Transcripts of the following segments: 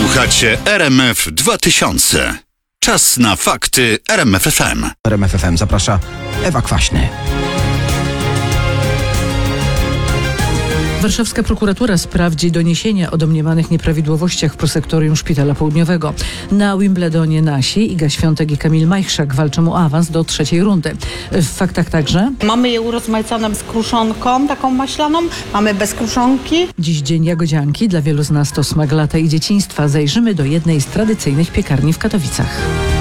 Słuchacie RMF 2000. Czas na fakty RMF FM. RMF FM zaprasza Ewa Kwaśny. Warszawska prokuratura sprawdzi doniesienia o domniemanych nieprawidłowościach w prosektorium Szpitala Południowego. Na Wimbledonie nasi Iga Świątek i Kamil Majchrzak walczą o awans do trzeciej rundy. W faktach także mamy je urozmaicone z kruszonką taką maślaną, mamy bez kruszonki. dziś dzień jagodzianki. Dla wielu z nas to smak lata i dzieciństwa. Zajrzymy do jednej z tradycyjnych piekarni w Katowicach.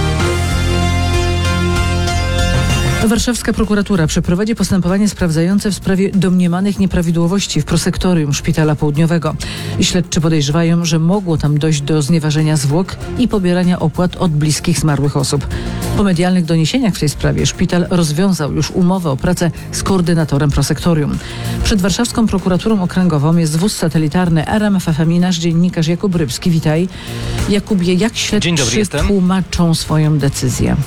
Warszawska prokuratura przeprowadzi postępowanie sprawdzające w sprawie domniemanych nieprawidłowości w prosektorium Szpitala Południowego. Śledczy podejrzewają, że mogło tam dojść do znieważenia zwłok i pobierania opłat od bliskich zmarłych osób. Po medialnych doniesieniach w tej sprawie szpital rozwiązał już umowę o pracę z koordynatorem prosektorium. Przed warszawską prokuraturą okręgową jest wóz satelitarny RMF FM i nasz dziennikarz Jakub Rybski. Witaj. Jakubie, jak śledczy tłumaczą swoją decyzję?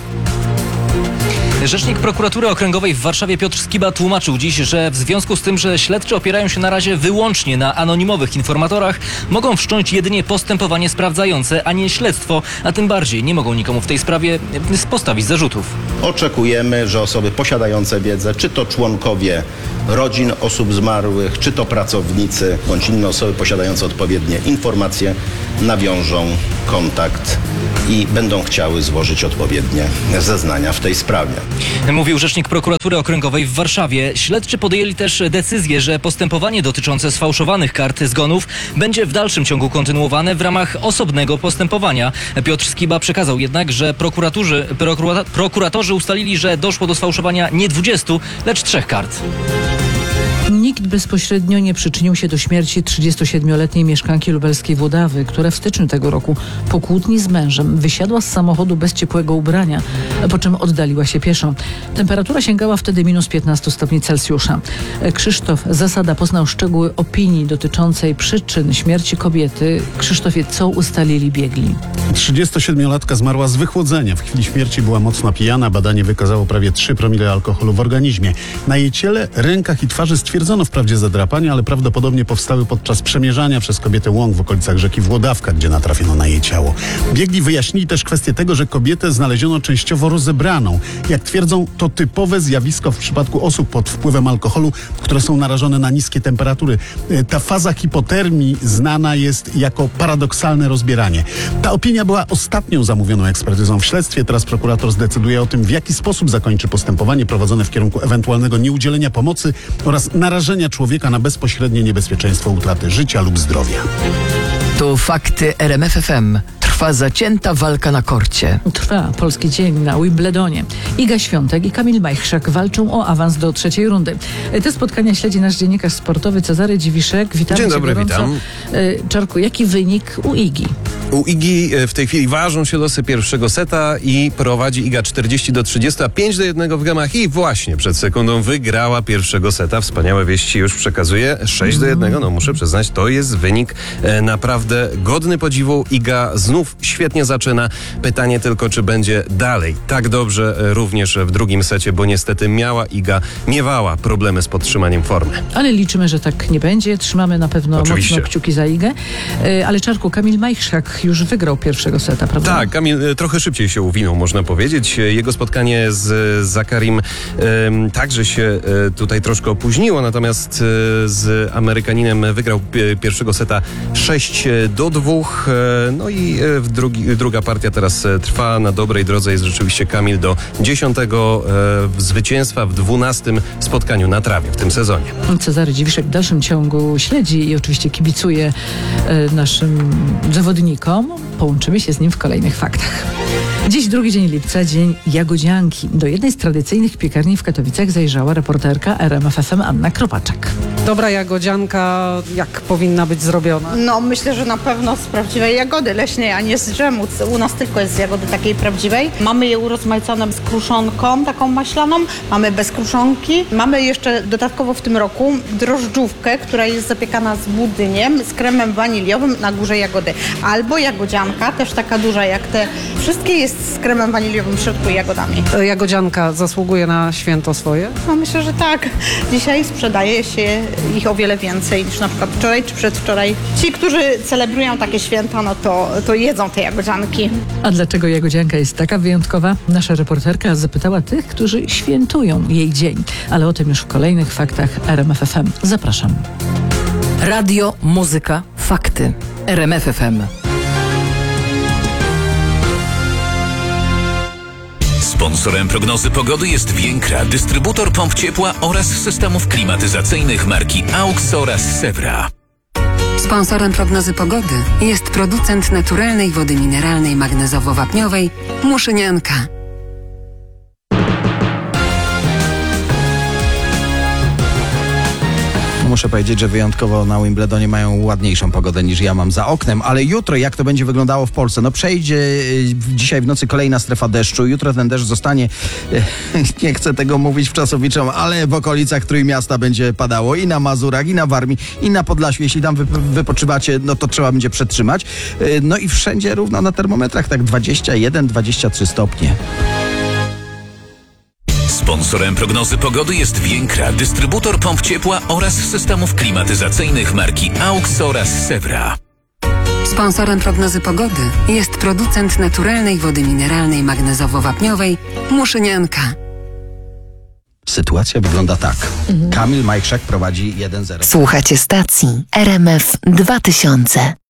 Rzecznik prokuratury okręgowej w Warszawie Piotr Skiba tłumaczył dziś, że w związku z tym, że śledczy opierają się na razie wyłącznie na anonimowych informatorach, mogą wszcząć jedynie postępowanie sprawdzające, a nie śledztwo, a tym bardziej nie mogą nikomu w tej sprawie postawić zarzutów. Oczekujemy, że osoby posiadające wiedzę, czy to członkowie rodzin osób zmarłych, czy to pracownicy, bądź inne osoby posiadające odpowiednie informacje, nawiążą kontakt i będą chciały złożyć odpowiednie zeznania w tej sprawie. Mówił rzecznik prokuratury okręgowej w Warszawie. Śledczy podjęli też decyzję, że postępowanie dotyczące sfałszowanych kart zgonów będzie w dalszym ciągu kontynuowane w ramach osobnego postępowania. Piotr Skiba przekazał jednak, że prokuratorzy ustalili, że doszło do sfałszowania nie 20, lecz 3 kart. Nikt bezpośrednio nie przyczynił się do śmierci 37-letniej mieszkanki lubelskiej Włodawy, która w styczniu tego roku po kłótni z mężem wysiadła z samochodu bez ciepłego ubrania, po czym oddaliła się pieszo. Temperatura sięgała wtedy minus 15 stopni Celsjusza. Krzysztof Zasada poznał szczegóły opinii dotyczącej przyczyn śmierci kobiety. Krzysztofie, co ustalili biegli? 37-latka zmarła z wychłodzenia. W chwili śmierci była mocno pijana. Badanie wykazało prawie 3 promile alkoholu w organizmie. Na jej ciele, rękach i twarzy stwierdzono wprawdzie zadrapania, ale prawdopodobnie powstały podczas przemierzania przez kobietę łąk w okolicach rzeki Włodawka, gdzie natrafiono na jej ciało. Biegli wyjaśnili też kwestię tego, że kobietę znaleziono częściowo rozebraną. Jak twierdzą, to typowe zjawisko w przypadku osób pod wpływem alkoholu, które są narażone na niskie temperatury. Ta faza hipotermii znana jest jako paradoksalne rozbieranie. Ta opinia była ostatnią zamówioną ekspertyzą w śledztwie. Teraz prokurator zdecyduje o tym, w jaki sposób zakończy postępowanie prowadzone w kierunku ewentualnego nieudzielenia pomocy oraz narażenia człowieka na bezpośrednie niebezpieczeństwo utraty życia lub zdrowia. To fakty RMF FM. Trwa zacięta walka na korcie. Trwa polski dzień na Wimbledonie. Iga Świątek i Kamil Majchrzak walczą o awans do trzeciej rundy. Te spotkania śledzi nasz dziennikarz sportowy Cezary Dziwiszek. Witam Dzień dobry, gorąco. witam. Czarku, jaki wynik u Igi? U Igi w tej chwili ważą się losy pierwszego seta i prowadzi Iga 40-30, a 5-1 w gemach i właśnie przed sekundą wygrała pierwszego seta. Wspaniałe wieści już przekazuje. 6-1, no muszę przyznać, to jest wynik naprawdę godny podziwu. Iga znów świetnie zaczyna. Pytanie tylko, czy będzie dalej tak dobrze również w drugim secie, bo niestety miewała problemy z podtrzymaniem formy. Ale liczymy, że tak nie będzie. Trzymamy na pewno Oczywiście mocno kciuki za Igę. Ale Czarku, Kamil Majchrzak już wygrał pierwszego seta, prawda? Tak, Kamil trochę szybciej się uwinął, można powiedzieć. Jego spotkanie z Zakarim także się tutaj troszkę opóźniło, natomiast z Amerykaninem wygrał pierwszego seta 6-2. No i druga partia teraz trwa. Na dobrej drodze jest rzeczywiście Kamil do 10. zwycięstwa w 12. spotkaniu na trawie w tym sezonie. Cezary Dziwiszek w dalszym ciągu śledzi i oczywiście kibicuje naszym zawodnikom. Połączymy się z nim w kolejnych faktach. Dziś 2 dzień lipca, dzień jagodzianki. Do jednej z tradycyjnych piekarni w Katowicach zajrzała reporterka RMF FM Anna Kropaczek. Dobra jagodzianka, jak powinna być zrobiona? No myślę, że na pewno z prawdziwej jagody leśnej, a nie z dżemu. U nas tylko jest z jagody takiej prawdziwej. Mamy je urozmaicone z kruszonką taką maślaną, mamy bez kruszonki. Mamy jeszcze dodatkowo w tym roku drożdżówkę, która jest zapiekana z budyniem, z kremem waniliowym na górze jagody. Albo jagodzianka, też taka duża jak te. Wszystkie jest z kremem waniliowym w środku i jagodami. Jagodzianka zasługuje na święto swoje? No myślę, że tak. Dzisiaj sprzedaje się ich o wiele więcej niż na przykład wczoraj czy przedwczoraj. Ci, którzy celebrują takie święta, no to jedzą te jagodzianki. A dlaczego jagodzianka jest taka wyjątkowa? Nasza reporterka zapytała tych, którzy świętują jej dzień. Ale o tym już w kolejnych faktach RMF FM. Zapraszam. Radio, muzyka, fakty. RMF FM. Sponsorem prognozy pogody jest Więkra, dystrybutor pomp ciepła oraz systemów klimatyzacyjnych marki AUX oraz Sewra. Sponsorem prognozy pogody jest producent naturalnej wody mineralnej magnezowo-wapniowej Muszynianka. Muszę powiedzieć, że wyjątkowo na Wimbledonie mają ładniejszą pogodę niż ja mam za oknem, ale jutro jak to będzie wyglądało w Polsce? No przejdzie dzisiaj w nocy kolejna strefa deszczu, jutro ten deszcz zostanie, nie chcę tego mówić wczasowiczom, ale w okolicach Trójmiasta będzie padało i na Mazurach, i na Warmii, i na Podlasiu. Jeśli tam wypoczywacie, no to trzeba będzie przetrzymać. No i wszędzie równo na termometrach, tak 21-23 stopnie. Sponsorem prognozy pogody jest Więkra, dystrybutor pomp ciepła oraz systemów klimatyzacyjnych marki AUX oraz Sewra. Sponsorem prognozy pogody jest producent naturalnej wody mineralnej magnezowo-wapniowej Muszynianka. Sytuacja wygląda tak. Kamil Majchrzak prowadzi 1-0. Słuchacie stacji RMF 2000.